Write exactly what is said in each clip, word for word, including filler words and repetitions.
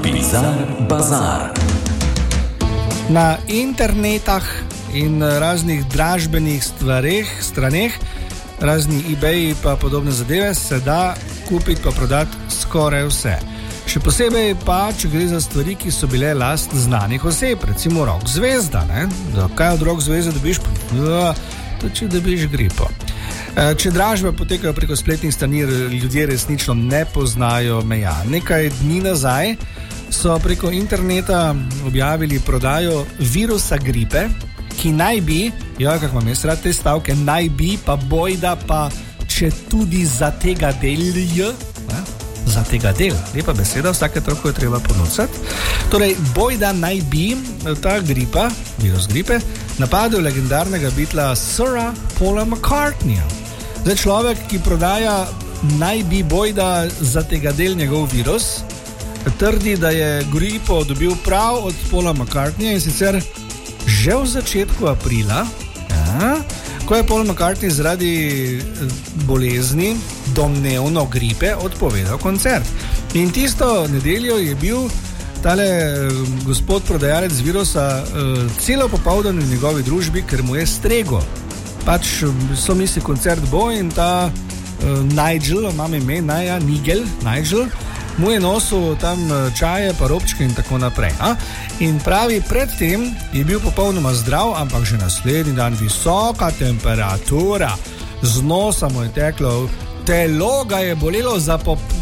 Bizar Bazar. Na internetah in raznih dražbenih stvareh, straneh, razni eBay pa podobne zadeve se da kupiti pa prodati skoraj vse. Še posebej pa, če gre za stvari, ki so bile last znanih oseb, recimo rock zvezda, ne? Da, kaj od rock zvezde dobiš? Ja, to če dobiš gripo. Če dražbe potekajo preko spletnih strani, ljudje resnično ne poznajo meja. Nekaj dni nazaj so preko interneta objavili prodajo virusa gripe, ki naj bi, ja, kako imam jaz rad te stavke, naj bi, pa bojda, pa če tudi za tega delj, ne? Za tega del, lepa beseda, vsake toliko je treba ponucati. Torej, bojda naj bi ta gripa, virus gripe, napadel legendarnega Beatla Sira Paula McCartneyja. Zdaj, človek, ki prodaja naj bi bojda za tega del njegov virus, trdi, da je gripo dobil prav od Paula McCartneyja, in sicer že v začetku aprila, ja, ko je Paul McCartney zaradi bolezni, domnevno gripe, odpovedal koncert. In tisto nedeljo je bil tale gospod prodajalec virusa uh, celo popoldan v njegovi družbi, ker mu je strego. Pač so misli, koncert bo, in ta uh, Nigel, imam ime, Naja, Nigel, Nigel, mu je nosil tam čaje, pa robčke in tako naprej. A? In pravi, predtem je bil popolnoma zdrav, ampak že naslednji dan visoka temperatura, z nosa mu je teklo, telo ga je bolelo za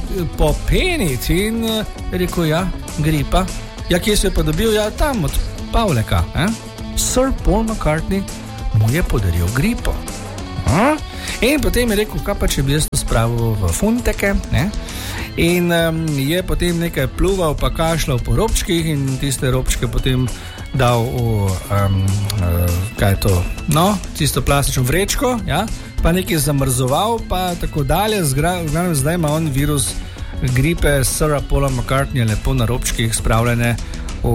popenit in rekel, ja, gripa. Ja, kje se je pa dobil? Ja, tam od Pavleka. Eh? Sir Paul McCartney mu je podaril gripo. A? In potem je rekel, kaj pa če bi jaz to spravil v funteke, ne? In um, je potem nekaj pluval, pa kašljal po robčkih in tiste robčke potem dal v, um, uh, kaj je to, no, tisto plastično vrečko, ja, pa nekaj zamrzoval, pa tako dalje. Zgledam, zdaj ima on virus gripe Sira Paula McCartneyja lepo na robčkih spravljene v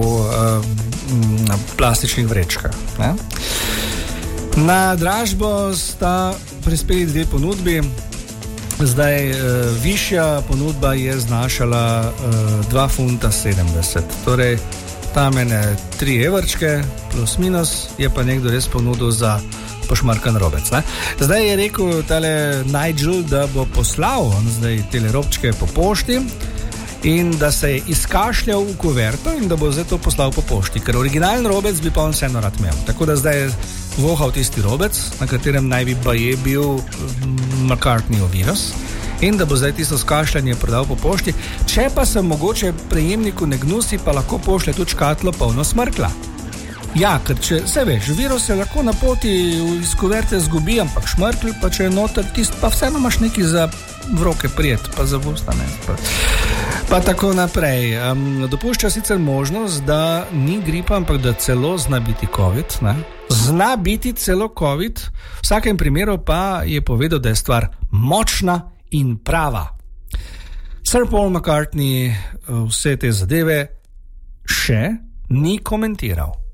um, plastičnih vrečkah, ne? Na dražbo sta prispeli dve ponudbi. Zdaj, uh, višja ponudba je znašala uh, dva funta sedemdeset. Torej, tam ene tri evrčke, plus minus, je pa nekdo res ponudil za pošmarkan robec. Ne? Zdaj je rekel tale Nigel, da bo poslal on zdaj tele robčke po pošti in da se je izkašljal v kuverto in da bo zdaj to poslal po pošti, ker originalen robec bi pa on vseeno rad imel. Tako da zdaj je vohal tisti robec, na katerem naj bi baje bil McCartneyjev virus, in da bo zdaj tisto skašljanje prodal po pošti. Če pa se mogoče prejemniku ne gnusi, pa lahko pošlje tudi škatlo polno smrkla. Ja, ker če, se veš, virus se lahko na poti iz kuverte zgubi, ampak šmrkl, pa če je noter tist, pa vseeno imaš neki za v roke prijet, pa za usta, ne, pa, pa tako naprej. Um, dopušča sicer možnost, da ni gripa, ampak da celo zna biti COVID, ne? Zna biti celo COVID, v vsakem primeru pa je povedal, da je stvar močna in prava. Sir Paul McCartney vse te zadeve še ni komentiral.